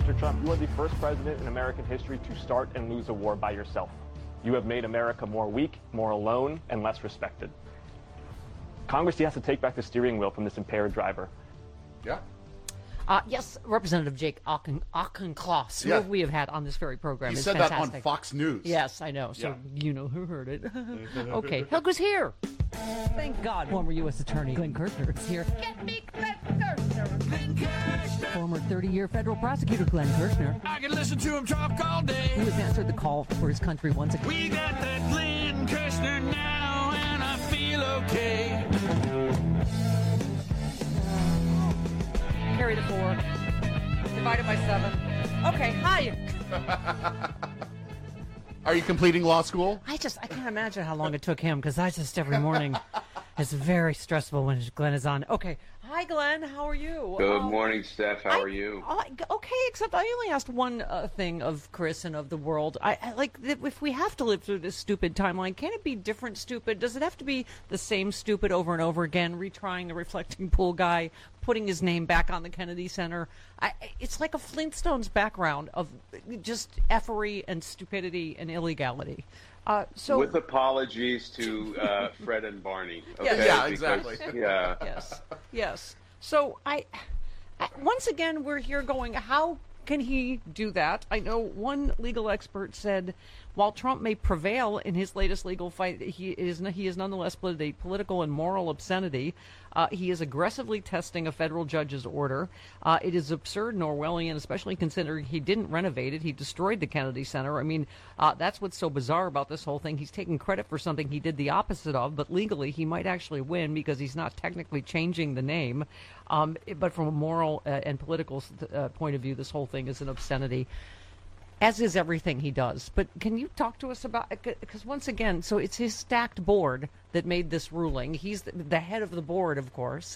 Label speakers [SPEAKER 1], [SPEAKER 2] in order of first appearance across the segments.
[SPEAKER 1] Mr. Trump, you are the first president in American history to start and lose a war by yourself. You have made America more weak, more alone, and less respected. Congress has to take back the steering wheel from this impaired driver.
[SPEAKER 2] Yeah.
[SPEAKER 3] Yes, Representative Jake Auchincloss, who we have had on this very program.
[SPEAKER 2] He
[SPEAKER 3] is
[SPEAKER 2] said
[SPEAKER 3] fantastic.
[SPEAKER 2] that on Fox News.
[SPEAKER 3] Yes, I know. So you know who heard it. Okay, look who's here. Thank God. Former U.S. Attorney Glenn Kirshner is here. Get me Glenn Kirshner. Glenn Kirshner. Former 30-year federal prosecutor Glenn Kirshner.
[SPEAKER 4] I can listen to him talk all day.
[SPEAKER 3] Who has answered the call for his country once again.
[SPEAKER 4] We got that Glenn Kirshner now, and I feel okay.
[SPEAKER 3] Carry the 4. Divided by 7. Okay, hi.
[SPEAKER 2] Are you completing law school?
[SPEAKER 3] I can't imagine how long it took him, because every morning it's very stressful when Glenn is on. Okay. Hi, Glenn. How are you?
[SPEAKER 5] Good morning, Steph. How are you?
[SPEAKER 3] Okay, except I only asked one thing of Chris and of the world. I like, if we have to live through this stupid timeline, can it be different stupid? Does it have to be the same stupid over and over again, retrying the reflecting pool guy, putting his name back on the Kennedy Center? It's like a Flintstones background of just effery and stupidity and illegality. So,
[SPEAKER 5] with apologies to Fred and Barney. Okay?
[SPEAKER 2] Yeah, exactly.
[SPEAKER 5] Yeah.
[SPEAKER 3] Yes. So I once again, we're here going, how can he do that? I know one legal expert said, while Trump may prevail in his latest legal fight, he is nonetheless pleaded a political and moral obscenity. He is aggressively testing a federal judge's order. It is absurd and Orwellian, especially considering he didn't renovate it. He destroyed the Kennedy Center. I mean, that's what's so bizarre about this whole thing. He's taking credit for something he did the opposite of, but legally he might actually win because he's not technically changing the name. But from a moral and political point of view, this whole thing is an obscenity, as is everything he does. But can you talk to us about, because once again, so it's his stacked board that made this ruling. He's the head of the board, of course.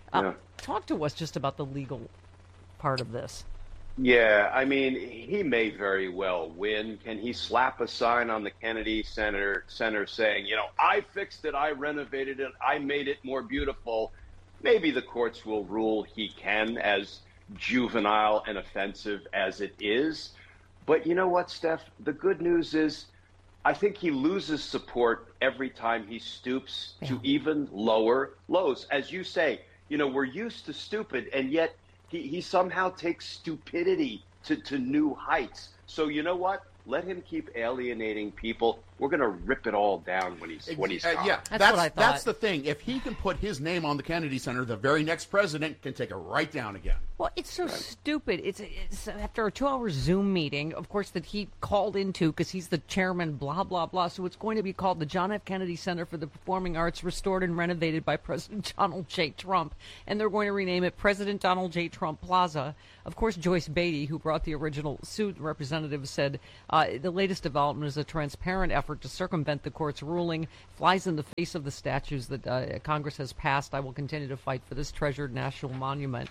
[SPEAKER 3] Talk to us just about the legal part of this.
[SPEAKER 5] Yeah, I mean, he may very well win. Can he slap a sign on the Kennedy Center saying, I fixed it, I renovated it, I made it more beautiful? Maybe the courts will rule he can, as juvenile and offensive as it is. But you know what, Steph? The good news is I think he loses support every time he stoops to even lower lows. As you say, we're used to stupid, and yet he somehow takes stupidity to new heights. So you know what? Let him keep alienating people. We're going to rip it all down when he's gone.
[SPEAKER 3] That's what I thought.
[SPEAKER 2] That's the thing. If he can put his name on the Kennedy Center, the very next president can take it right down again.
[SPEAKER 3] Well, it's so stupid. It's after a 2-hour Zoom meeting, of course, that he called into because he's the chairman, blah, blah, blah. So it's going to be called the John F. Kennedy Center for the Performing Arts, restored and renovated by President Donald J. Trump. And they're going to rename it President Donald J. Trump Plaza. Of course, Joyce Beatty, who brought the original suit, representative, said the latest development is a transparent effort to circumvent the court's ruling, flies in the face of the statutes that Congress has passed. I will continue to fight for this treasured national monument.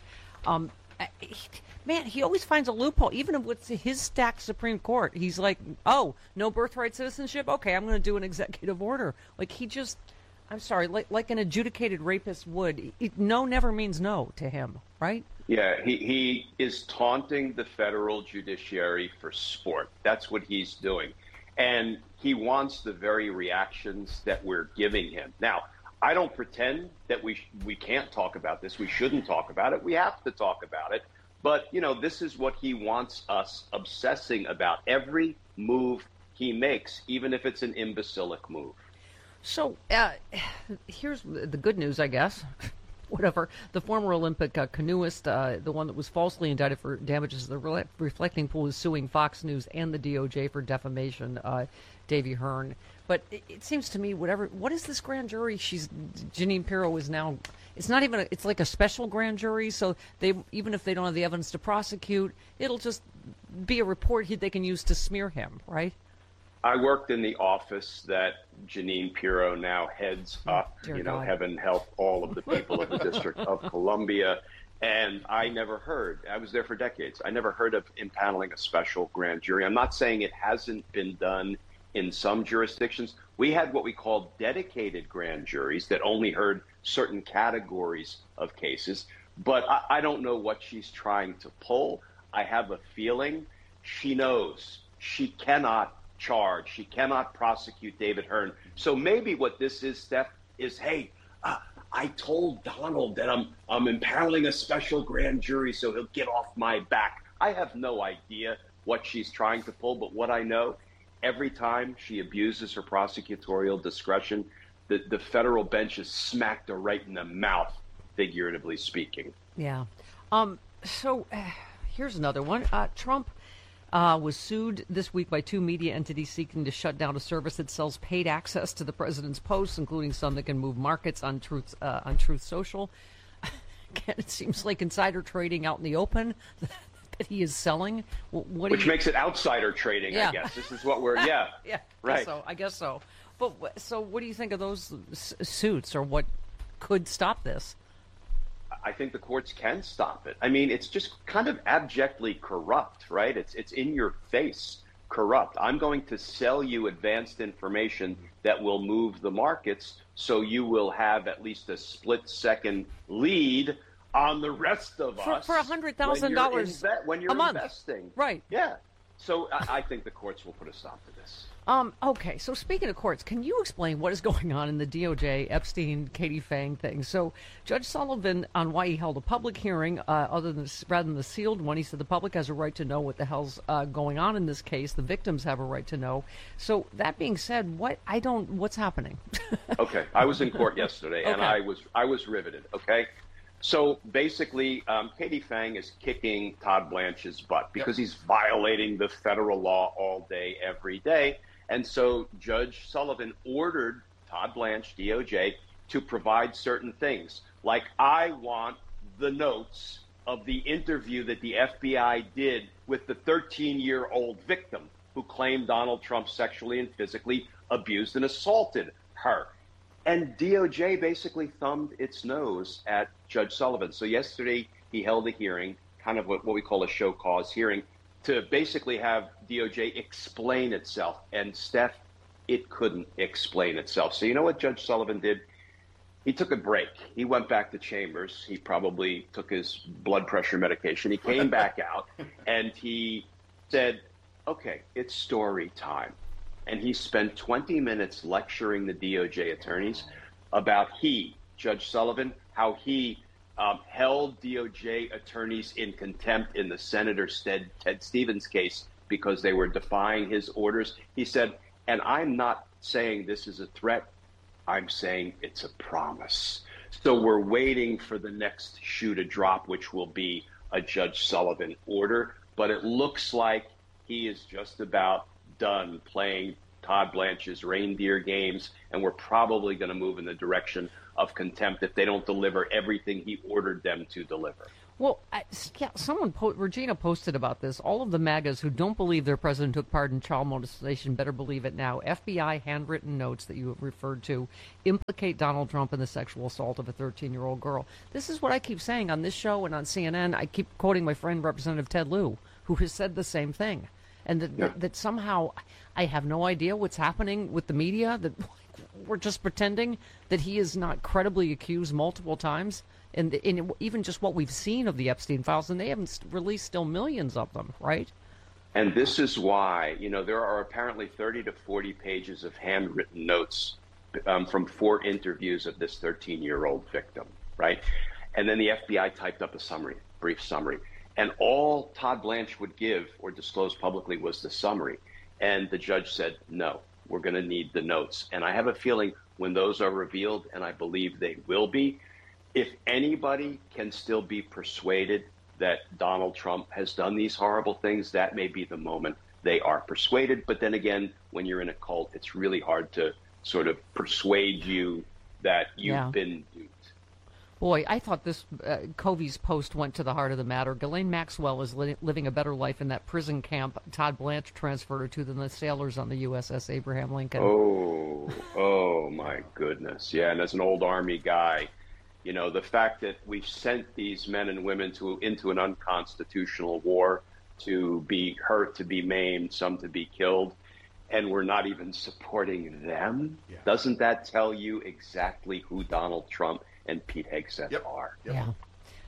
[SPEAKER 3] Man, he always finds a loophole, even with his stacked Supreme Court. He's like, oh, no birthright citizenship? Okay, I'm going to do an executive order. Like, he just, I'm sorry, like an adjudicated rapist would. No never means no to him, right?
[SPEAKER 5] Yeah, he is taunting the federal judiciary for sport. That's what he's doing. And he wants the very reactions that we're giving him. Now, I don't pretend that we can't talk about this. We shouldn't talk about it. We have to talk about it. But, this is what he wants us obsessing about. Every move he makes, even if it's an imbecilic move.
[SPEAKER 3] So here's the good news, I guess. Whatever. The former Olympic canoeist, the one that was falsely indicted for damages to the reflecting pool, is suing Fox News and the DOJ for defamation, Davy Hearn. But it seems to me, what is this grand jury? Jeanine Pirro is now, it's not even, it's like a special grand jury, so even if they don't have the evidence to prosecute, it'll just be a report they can use to smear him, right?
[SPEAKER 5] I worked in the office that Jeanine Pirro now heads up.
[SPEAKER 3] God.
[SPEAKER 5] Heaven help all of the people of the District of Columbia. And I never heard, I was there for decades, I never heard of impaneling a special grand jury. I'm not saying it hasn't been done in some jurisdictions. We had what we call dedicated grand juries that only heard certain categories of cases. But I don't know what she's trying to pull. I have a feeling she knows she cannot charge, she cannot prosecute David Hearn. So maybe what this is, Steph, is, hey, I told Donald that I'm imperiling a special grand jury so he'll get off my back. I have no idea what she's trying to pull, but what I know, every time she abuses her prosecutorial discretion, the federal bench is smacked her right in the mouth, figuratively speaking.
[SPEAKER 3] Yeah. So here's another one. Trump was sued this week by two media entities seeking to shut down a service that sells paid access to the president's posts, including some that can move markets on Truth Social. Again, it seems like insider trading out in the open that he is selling.
[SPEAKER 5] Which makes it outsider trading,
[SPEAKER 3] yeah.
[SPEAKER 5] I guess. This is what we're, yeah.
[SPEAKER 3] Yeah,
[SPEAKER 5] right.
[SPEAKER 3] I guess so. But so what do you think of those suits, or what could stop this?
[SPEAKER 5] I think the courts can stop it. I mean, it's just kind of abjectly corrupt, right? It's in your face corrupt. I'm going to sell you advanced information that will move the markets, so you will have at least a split-second lead on the rest of us
[SPEAKER 3] for $100,000
[SPEAKER 5] when you're
[SPEAKER 3] a month.
[SPEAKER 5] investing.
[SPEAKER 3] Right.
[SPEAKER 5] Yeah. So I think the courts will put a stop to this.
[SPEAKER 3] Okay, so speaking of courts, can you explain what is going on in the DOJ Epstein Katie Fang thing? So Judge Sullivan, on why he held a public hearing rather than the sealed one, he said the public has a right to know what the hell's going on in this case. The victims have a right to know. So that being said, what's happening?
[SPEAKER 5] Okay, I was in court yesterday, and I was riveted. Okay. So basically, Katie Fang is kicking Todd Blanche's butt because he's violating the federal law all day, every day. And so Judge Sullivan ordered Todd Blanche, DOJ, to provide certain things. Like, I want the notes of the interview that the FBI did with the 13-year-old victim who claimed Donald Trump sexually and physically abused and assaulted her. And DOJ basically thumbed its nose at Judge Sullivan. So yesterday he held a hearing, kind of what we call a show cause hearing, to basically have DOJ explain itself. And Steph, it couldn't explain itself. So you know what Judge Sullivan did? He took a break. He went back to chambers. He probably took his blood pressure medication. He came back out and he said, okay, it's story time. And he spent 20 minutes lecturing the DOJ attorneys about Judge Sullivan, how he held DOJ attorneys in contempt in the Senator Ted Stevens case because they were defying his orders. He said, and I'm not saying this is a threat, I'm saying it's a promise. So we're waiting for the next shoe to drop, which will be a Judge Sullivan order. But it looks like he is just about done playing Todd Blanche's reindeer games, and we're probably going to move in the direction of contempt if they don't deliver everything he ordered them to deliver.
[SPEAKER 3] Well, Regina posted about this. All of the MAGAs who don't believe their president took part in child molestation better believe it now. FBI handwritten notes that you have referred to implicate Donald Trump in the sexual assault of a 13-year-old girl. This is what I keep saying on this show and on CNN. I keep quoting my friend Representative Ted Lieu, who has said the same thing. And that somehow I have no idea what's happening with the media, that we're just pretending that he is not credibly accused multiple times. And even just what we've seen of the Epstein files, and they haven't released still millions of them, right?
[SPEAKER 5] And this is why, there are apparently 30 to 40 pages of handwritten notes from 4 interviews of this 13-year-old victim, right? And then the FBI typed up a brief summary. And all Todd Blanche would give or disclose publicly was the summary. And the judge said, no, we're going to need the notes. And I have a feeling when those are revealed, and I believe they will be, if anybody can still be persuaded that Donald Trump has done these horrible things, that may be the moment they are persuaded. But then again, when you're in a cult, it's really hard to sort of persuade you that you've been duped.
[SPEAKER 3] Boy, I thought this Covey's post went to the heart of the matter. Ghislaine Maxwell is living a better life in that prison camp Todd Blanche transferred her to than the sailors on the USS Abraham Lincoln.
[SPEAKER 5] Oh, my goodness. Yeah, and as an old Army guy, the fact that we've sent these men and women into an unconstitutional war to be hurt, to be maimed, some to be killed, and we're not even supporting them, doesn't that tell you exactly who Donald Trump and Pete Hegseth are?
[SPEAKER 3] Yeah.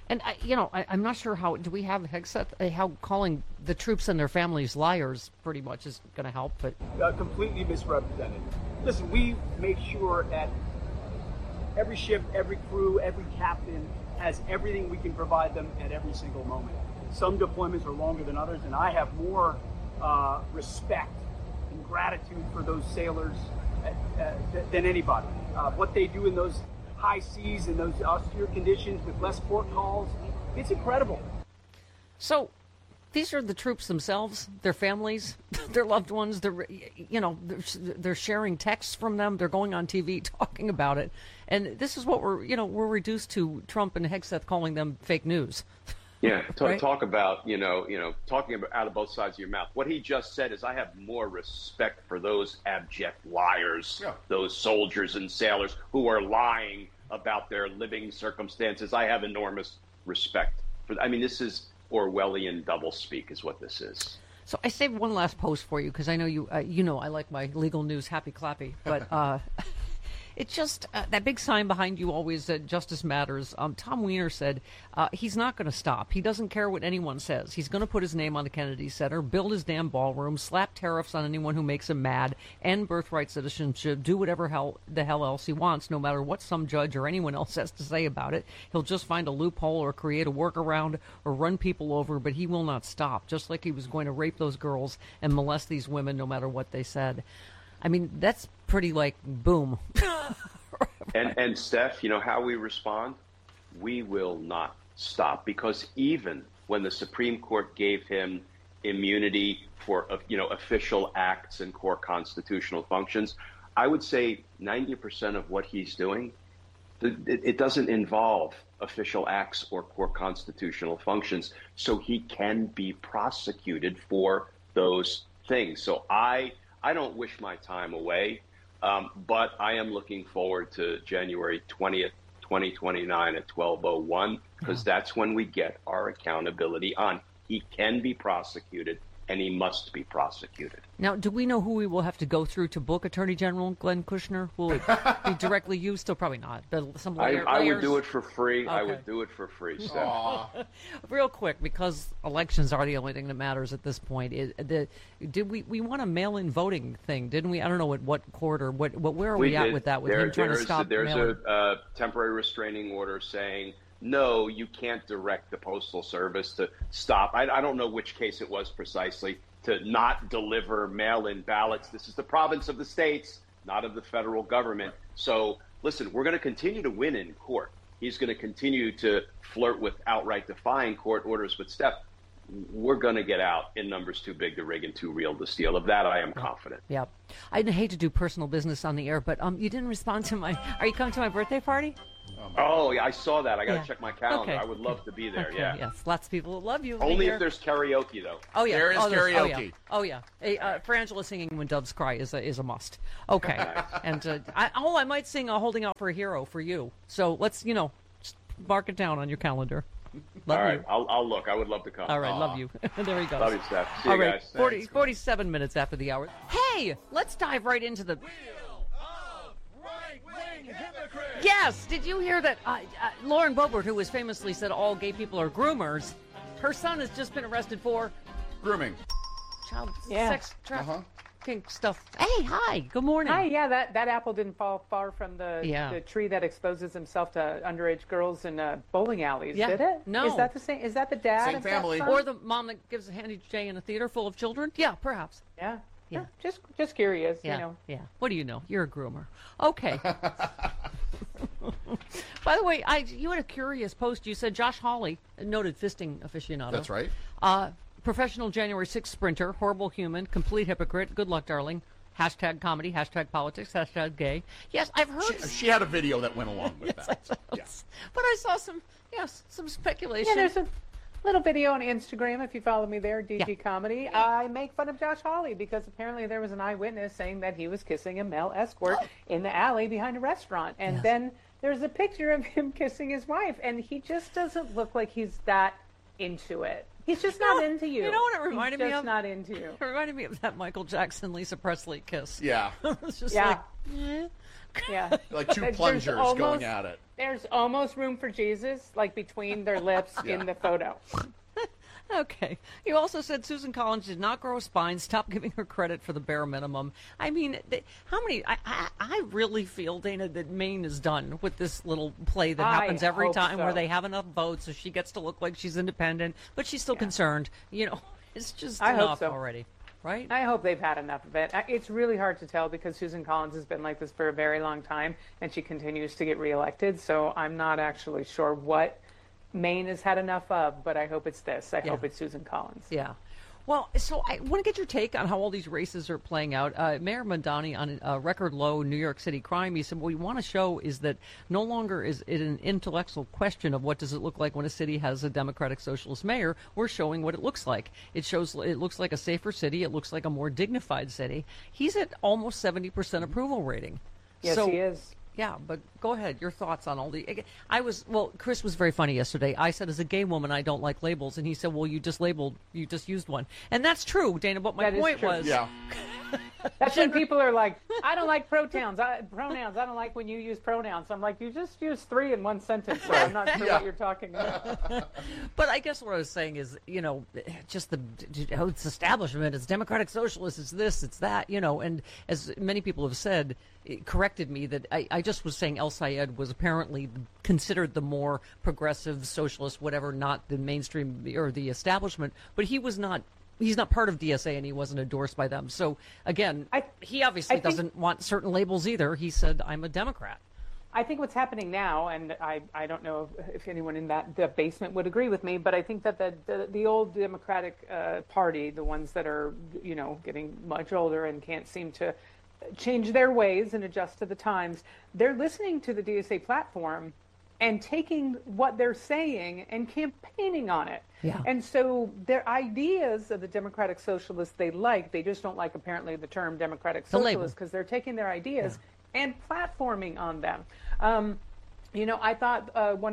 [SPEAKER 3] And I'm not sure how do we have Hegseth, how calling the troops and their families liars pretty much is going to help, but
[SPEAKER 6] completely misrepresented. Listen, we make sure that every ship, every crew, every captain has everything we can provide them at every single moment. Some deployments are longer than others, and I have more respect and gratitude for those sailors than anybody. What they do in those high seas and those austere conditions with less port calls, it's incredible.
[SPEAKER 3] So these are the troops themselves, their families, their loved ones. They're sharing texts from them. They're going on TV talking about it, and this is what we're reduced to. Trump and Hegseth calling them fake news.
[SPEAKER 5] Yeah,
[SPEAKER 3] Right?
[SPEAKER 5] talk about talking about out of both sides of your mouth. What he just said is, I have more respect for those abject liars, those soldiers and sailors who are lying about their living circumstances. I have enormous respect for. I mean, this is Orwellian doublespeak, is what this is.
[SPEAKER 3] So I saved one last post for you because I know you. I like my legal news happy clappy, but. It's just that big sign behind you always said justice matters. Tom Weiner said he's not going to stop. He doesn't care what anyone says. He's going to put his name on the Kennedy Center, build his damn ballroom, slap tariffs on anyone who makes him mad, end birthright citizenship, do whatever the hell else he wants, no matter what some judge or anyone else has to say about it. He'll just find a loophole or create a workaround or run people over, but he will not stop, just like he was going to rape those girls and molest these women no matter what they said. I mean, that's pretty like boom.
[SPEAKER 5] And Steph, you know how we respond? We will not stop, because even when the Supreme Court gave him immunity for official acts and core constitutional functions, I would say 90% of what he's doing, it doesn't involve official acts or core constitutional functions, so he can be prosecuted for those things. So I don't wish my time away, but I am looking forward to January 20th, 2029 at 12:01, because that's when we get our accountability on. He can be prosecuted, and he must be prosecuted.
[SPEAKER 3] Now, do we know who we will have to go through to book Attorney General Glenn Kushner? Will it be directly you? Still probably not. But some
[SPEAKER 5] I would do it for free.
[SPEAKER 3] Okay.
[SPEAKER 5] I would do it for free, Steph.
[SPEAKER 3] Real quick, because elections are the only thing that matters at this point. Did we want a mail-in voting thing? Didn't we? I don't know at what court or where are we at with that? With him trying to stop
[SPEAKER 5] There's
[SPEAKER 3] mail-in?
[SPEAKER 5] a temporary restraining order saying, no, you can't direct the Postal Service to stop. I don't know which case it was precisely, to not deliver mail-in ballots. This is the province of the states, not of the federal government. So, listen, we're going to continue to win in court. He's going to continue to flirt with outright defying court orders. But, Steph, we're going to get out in numbers too big to rig and too real to steal. Of that, I am confident.
[SPEAKER 3] Yeah. I'd hate to do personal business on the air, but you didn't respond to my... Are you coming to my birthday party?
[SPEAKER 5] Oh, yeah, I saw that. I got to
[SPEAKER 3] Yeah.
[SPEAKER 5] check my calendar.
[SPEAKER 3] Okay.
[SPEAKER 5] I would love to be there,
[SPEAKER 3] Okay,
[SPEAKER 5] yeah.
[SPEAKER 3] Yes, lots of people love you.
[SPEAKER 5] Only
[SPEAKER 3] here.
[SPEAKER 5] if there's karaoke, though.
[SPEAKER 3] Oh yeah,
[SPEAKER 2] There is karaoke.
[SPEAKER 3] Oh yeah, Frangela singing "When Doves Cry" is a must. Okay, and I might sing "Holding Out for a Hero" for you. So let's just mark it down on your calendar. Love
[SPEAKER 5] All right,
[SPEAKER 3] you.
[SPEAKER 5] I'll look. I would love to come.
[SPEAKER 3] All right, love you. There he goes.
[SPEAKER 5] Love you, Steph. See
[SPEAKER 3] All
[SPEAKER 5] you
[SPEAKER 3] right,
[SPEAKER 5] guys.
[SPEAKER 3] 47 minutes after the hour. Hey, let's dive right into the. Yes, did you hear that? Lauren Boebert, who was famously said all gay people are groomers, her son has just been arrested for
[SPEAKER 2] Grooming.
[SPEAKER 3] child
[SPEAKER 7] Yeah.
[SPEAKER 3] sex trafficking stuff. Hey, hi, good morning.
[SPEAKER 7] Hi, yeah, that apple didn't fall far from the tree that exposes himself to underage girls in bowling alleys,
[SPEAKER 3] Yeah.
[SPEAKER 7] did it?
[SPEAKER 3] No.
[SPEAKER 7] Is that the same? Is that the dad?
[SPEAKER 2] Same
[SPEAKER 7] of that
[SPEAKER 2] family.
[SPEAKER 7] son?
[SPEAKER 3] Or the mom that gives a handy J in a theater full of children? Yeah, perhaps.
[SPEAKER 7] Yeah.
[SPEAKER 3] Yeah.
[SPEAKER 7] Just curious,
[SPEAKER 3] Yeah, yeah. What do you know? You're a groomer. Okay. By the way, you had a curious post. You said Josh Hawley, a noted fisting aficionado.
[SPEAKER 2] That's right.
[SPEAKER 3] Professional January 6th sprinter, horrible human, complete hypocrite. Good luck, darling. Hashtag comedy, hashtag politics, hashtag gay. Yes, I've heard.
[SPEAKER 2] She had a video that went along with
[SPEAKER 3] Yes,
[SPEAKER 2] that.
[SPEAKER 3] I know. But I saw some speculation.
[SPEAKER 7] Yeah, there's a little video on Instagram, if you follow me there, DG
[SPEAKER 3] Yeah.
[SPEAKER 7] Comedy. I make fun of Josh Hawley because apparently there was an eyewitness saying that he was kissing a male escort in the alley behind a restaurant. And then there's a picture of him kissing his wife, and he just doesn't look like he's that into it. He's just not into you.
[SPEAKER 3] You know what it reminded me
[SPEAKER 7] He's
[SPEAKER 3] of?
[SPEAKER 7] just not into you.
[SPEAKER 3] It reminded me of that Michael Jackson, Lisa Presley kiss.
[SPEAKER 2] Yeah.
[SPEAKER 3] It was just
[SPEAKER 7] Yeah.
[SPEAKER 3] like, eh.
[SPEAKER 7] Yeah.
[SPEAKER 2] Like two plungers going at it.
[SPEAKER 7] There's almost room for Jesus, like between their lips in the photo.
[SPEAKER 3] Okay. You also said Susan Collins did not grow a spine. Stop giving her credit for the bare minimum. I mean, how many? I really feel, Dana, that Maine is done with this little play that happens every time where they have enough votes, so she gets to look like she's independent, but she's still concerned. You know, it's just enough already, right?
[SPEAKER 7] I hope they've had enough of it. It's really hard to tell because Susan Collins has been like this for a very long time, and she continues to get reelected. So I'm not actually sure what Maine has had enough of, but I hope it's this. I hope it's Susan Collins.
[SPEAKER 3] Yeah. Well, so I want to get your take on how all these races are playing out. Mayor Mamdani, on a record low New York City crime, he said, what we want to show is that no longer is it an intellectual question of what does it look like when a city has a Democratic Socialist mayor. We're showing what it looks like. It looks like a safer city. It looks like a more dignified city. He's at almost 70% approval rating.
[SPEAKER 7] Yes, he is.
[SPEAKER 3] Yeah, but go ahead. Your thoughts on all the... Chris was very funny yesterday. I said, as a gay woman, I don't like labels. And he said, well, you just used one. And that's true, Dana, but my point was...
[SPEAKER 2] Yeah.
[SPEAKER 7] That's when people are like, I don't like pronouns. I don't like when you use pronouns. I'm like, you just use 3 in one sentence, so I'm not sure what you're talking about.
[SPEAKER 3] But I guess what I was saying is, just it's establishment, it's Democratic Socialist, it's this, it's that, and as many people have said, it corrected me that I just was saying El Sayed was apparently considered the more progressive socialist, whatever, not the mainstream or the establishment, but he's not part of DSA and he wasn't endorsed by them. So again, he obviously doesn't want certain labels either. He said, I'm a Democrat.
[SPEAKER 7] I think what's happening now, and I don't know if anyone in the basement would agree with me, but I think that the old Democratic Party, the ones that are, getting much older and can't seem to change their ways and adjust to the times, they're listening to the DSA platform and taking what they're saying and campaigning on it.
[SPEAKER 3] Yeah.
[SPEAKER 7] And so their ideas of the Democratic Socialists they just don't like apparently the term Democratic Socialist because they're taking their ideas and platforming on them. I thought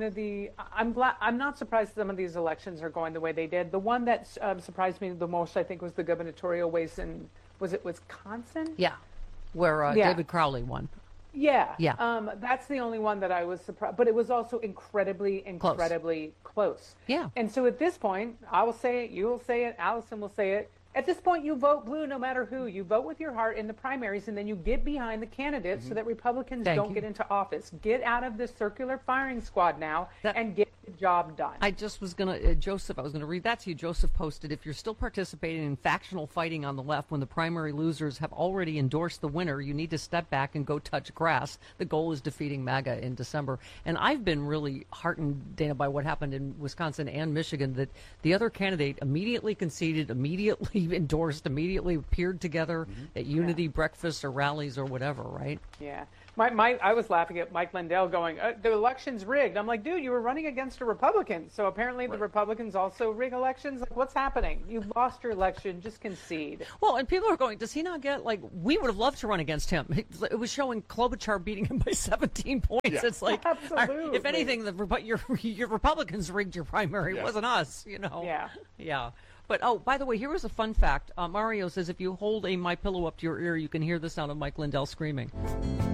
[SPEAKER 7] I'm not surprised some of these elections are going the way they did. The one that surprised me the most, I think, was the gubernatorial race in, was it Wisconsin?
[SPEAKER 3] Yeah, where David Crowley won.
[SPEAKER 7] Yeah.
[SPEAKER 3] Yeah.
[SPEAKER 7] That's the only one that I was surprised, but it was also incredibly close.
[SPEAKER 3] Yeah.
[SPEAKER 7] And so at this point, I will say it, you will say it, Allison will say it. At this point, you vote blue no matter who. You vote with your heart in the primaries, and then you get behind the candidates so that Republicans don't get into office. Get out of this circular firing squad now and get the job done.
[SPEAKER 3] I just was going to, Joseph, I was going to read that to you. Joseph posted, if you're still participating in factional fighting on the left when the primary losers have already endorsed the winner, you need to step back and go touch grass. The goal is defeating MAGA in December. And I've been really heartened, Dana, by what happened in Wisconsin and Michigan, that the other candidate immediately conceded, immediately endorsed, immediately appeared together at unity breakfasts or rallies or whatever, right?
[SPEAKER 7] Yeah. I was laughing at Mike Lindell going, the election's rigged. I'm like, dude, you were running against a Republican. So apparently the Republicans also rig elections. Like, what's happening? You lost your election. Just concede.
[SPEAKER 3] Well, and people are going, does he not get, we would have loved to run against him. It was showing Klobuchar beating him by 17 points. Yeah. It's like,
[SPEAKER 7] absolutely.
[SPEAKER 3] If anything, your Republicans rigged your primary. It wasn't us,
[SPEAKER 7] Yeah.
[SPEAKER 3] Yeah. But, by the way, here was a fun fact. Mario says if you hold a MyPillow up to your ear, you can hear the sound of Mike Lindell screaming.